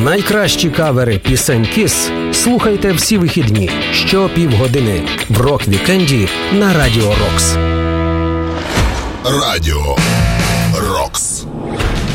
Найкращі кавери пісень Kiss слухайте всі вихідні щопівгодини в рок-вікенді на Радіо Рокс. Радіо